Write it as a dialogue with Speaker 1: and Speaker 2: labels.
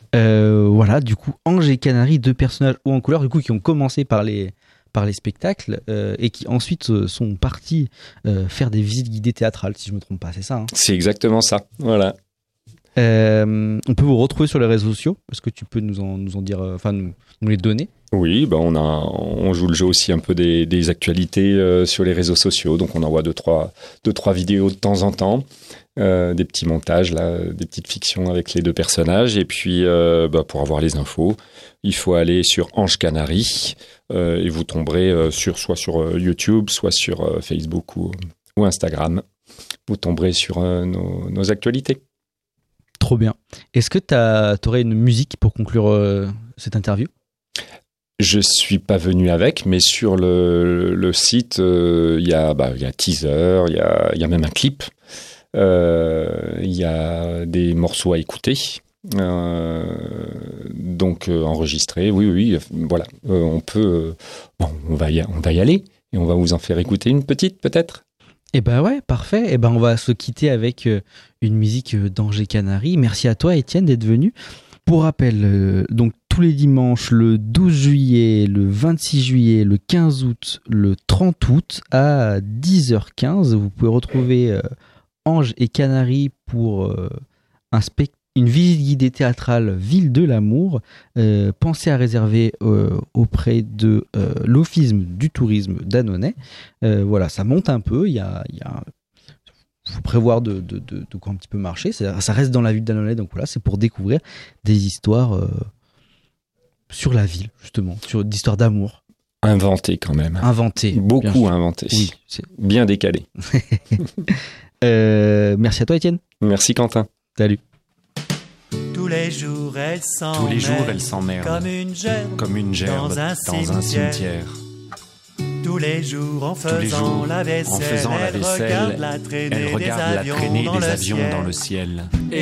Speaker 1: Voilà, du coup, Ange et Canari, deux personnages hauts en couleur, du coup, qui ont commencé par les spectacles et qui ensuite sont partis faire des visites guidées théâtrales, si je me trompe pas, c'est ça, hein.
Speaker 2: C'est exactement ça, voilà.
Speaker 1: On peut vous retrouver sur les réseaux sociaux. Est-ce que tu peux nous en dire, nous les donner?
Speaker 2: Oui, on joue le jeu aussi un peu des actualités sur les réseaux sociaux, donc on envoie deux, trois vidéos de temps en temps, des petits montages, là, des petites fictions avec les deux personnages, et puis pour avoir les infos, il faut aller sur Ange Canari, et vous tomberez soit sur YouTube, soit sur Facebook ou Instagram. Vous tomberez sur nos actualités.
Speaker 1: Trop bien. Est-ce que t'aurais une musique pour conclure cette interview?
Speaker 2: Je suis pas venu avec, mais sur le site, il y a teaser, il y a même un clip, il y a des morceaux à écouter, donc enregistrés. Oui, voilà. On peut, on va y aller et on va vous en faire écouter une petite peut-être.
Speaker 1: Eh ben ouais, parfait. Eh ben on va se quitter avec une musique d'Ange et Canari. Merci à toi, Étienne, d'être venu. Pour rappel, donc tous les dimanches, le 12 juillet, le 26 juillet, le 15 août, le 30 août à 10h15, vous pouvez retrouver Ange et Canari pour une visite guidée théâtrale Ville de l'amour. Pensez à réserver auprès de l'Office du tourisme d'Annonay. Voilà, ça monte un peu. Faut prévoir de quoi un petit peu marcher. Ça reste dans la ville d'Annonay, donc voilà, c'est pour découvrir des histoires sur la ville, justement, sur d'histoires d'amour.
Speaker 2: Inventées quand même.
Speaker 1: Inventées.
Speaker 2: Beaucoup inventées.
Speaker 1: Oui,
Speaker 2: bien décalées.
Speaker 1: Merci à toi, Étienne.
Speaker 2: Merci, Quentin.
Speaker 1: Salut.
Speaker 3: Tous les jours, elle s'emmerde comme une gerbe dans un cimetière. Tous les jours, en faisant la vaisselle, elle regarde la traînée des avions dans le ciel.